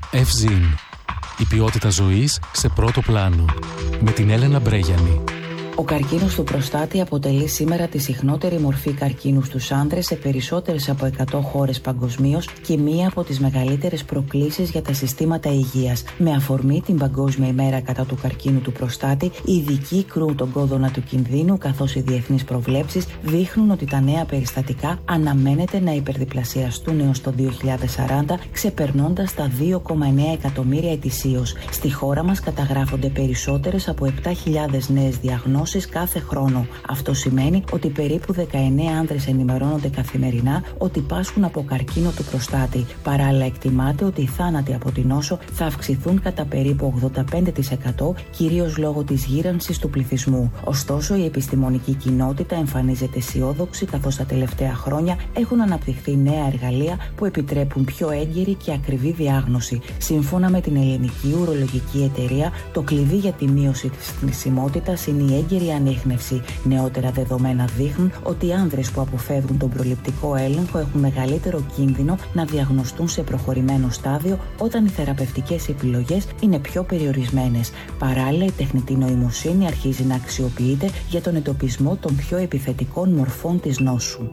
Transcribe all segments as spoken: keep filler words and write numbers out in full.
Ευζήν. Η ποιότητα ζωής σε πρώτο πλάνο. Με την Έλενα Μπρέγιανη. Ο καρκίνος του προστάτη αποτελεί σήμερα τη συχνότερη μορφή καρκίνου στους άντρες σε περισσότερες από εκατό χώρες παγκοσμίως και μία από τις μεγαλύτερες προκλήσεις για τα συστήματα υγείας. Με αφορμή την Παγκόσμια ημέρα κατά του καρκίνου του προστάτη, οι ειδικοί κρούν τον κόδωνα του κινδύνου, καθώς οι διεθνείς προβλέψεις δείχνουν ότι τα νέα περιστατικά αναμένεται να υπερδιπλασιαστούν έως το δύο χιλιάδες σαράντα, ξεπερνώντας τα δύο κόμμα εννέα εκατομμύρια ετησίως. Στη χώρα μας καταγράφονται περισσότερες από επτά χιλιάδες νέες διαγνώσεις κάθε χρόνο. Αυτό σημαίνει ότι περίπου δεκαεννέα άνδρες ενημερώνονται καθημερινά ότι πάσχουν από καρκίνο του προστάτη. Παράλληλα, εκτιμάται ότι οι θάνατοι από την νόσο θα αυξηθούν κατά περίπου ογδόντα πέντε τοις εκατό, κυρίως λόγω της γύρανσης του πληθυσμού. Ωστόσο, η επιστημονική κοινότητα εμφανίζεται αισιόδοξη, καθώς τα τελευταία χρόνια έχουν αναπτυχθεί νέα εργαλεία που επιτρέπουν πιο έγκαιρη και ακριβή διάγνωση. Σύμφωνα με την Ελληνική Ουρολογική Εταιρεία, το κλειδί για τη μείωση της θνησιμότητας είναι η έγκαιρη η ανίχνευση. Νεότερα δεδομένα δείχνουν ότι οι άνδρες που αποφεύγουν τον προληπτικό έλεγχο έχουν μεγαλύτερο κίνδυνο να διαγνωστούν σε προχωρημένο στάδιο, όταν οι θεραπευτικές επιλογές είναι πιο περιορισμένες. Παράλληλα, η τεχνητή νοημοσύνη αρχίζει να αξιοποιείται για τον εντοπισμό των πιο επιθετικών μορφών της νόσου.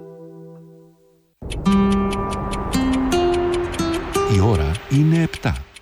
Η ώρα είναι επτά.